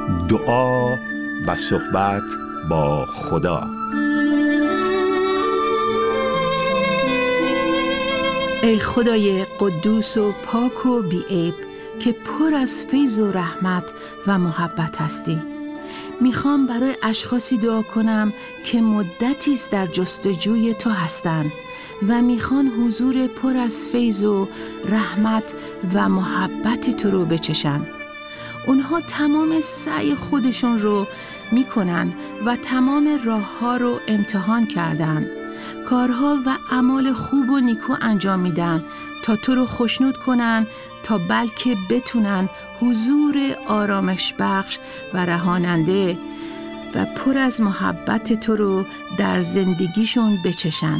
دعا و صحبت با خدا. ای خدای قدوس و پاک و بی‌عیب که پر از فیض و رحمت و محبت هستی، میخوام برای اشخاصی دعا کنم که مدتی است در جستجوی تو هستند و میخوان حضور پر از فیض و رحمت و محبت تو رو بچشن. اونها تمام سعی خودشون رو میکنن و تمام راه ها رو امتحان کردن، کارها و اعمال خوب و نیکو انجام میدن تا تو رو خوشنود کنن، تا بلکه بتونن حضور آرامش بخش و رهاننده و پر از محبت تو رو در زندگیشون بچشند.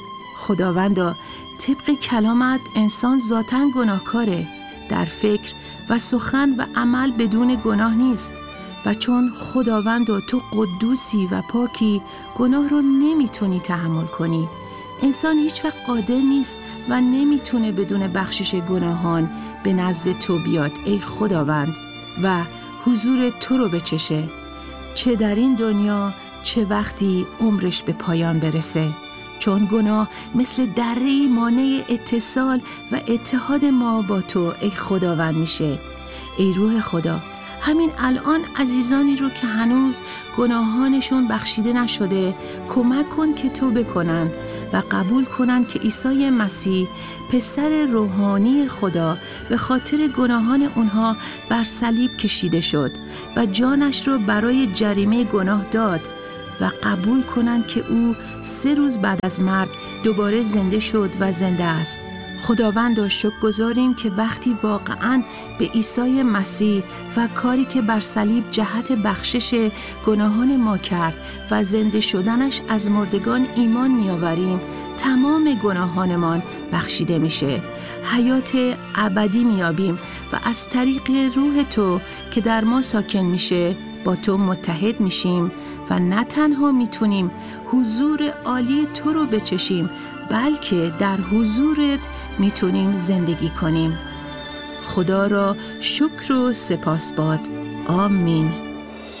خداوندا، طبق کلامت انسان ذاتاً گناهکاره، در فکر و سخن و عمل بدون گناه نیست و چون خداوند و تو قدوسی و پاکی، گناه رو نمیتونی تحمل کنی. انسان هیچ وقت قادر نیست و نمیتونه بدون بخشش گناهان به نزد تو بیاد ای خداوند و حضور تو رو بچشه، چه در این دنیا چه وقتی عمرش به پایان برسه، چون گناه مثل دره‌ای مانع اتصال و اتحاد ما با تو ای خداوند میشه. ای روح خدا، همین الان عزیزانی رو که هنوز گناهانشون بخشیده نشده کمک کن که توبه کنند و قبول کنند که عیسی مسیح پسر روحانی خدا به خاطر گناهان اونها بر صلیب کشیده شد و جانش رو برای جریمه گناه داد و قبول کنند که او 3 روز بعد از مرگ دوباره زنده شد و زنده است. خداوند شکرگزاریم که وقتی واقعاً به عیسی مسیح و کاری که بر صلیب جهت بخشش گناهان ما کرد و زنده شدنش از مردگان ایمان می‌آوریم، تمام گناهانمان بخشیده میشه، حیات ابدی می‌یابیم و از طریق روح تو که در ما ساکن میشه با تو متحد میشیم و نه تنها میتونیم حضور عالی تو رو بچشیم، بلکه در حضورت میتونیم زندگی کنیم. خدا را شکر و سپاس باد. آمین.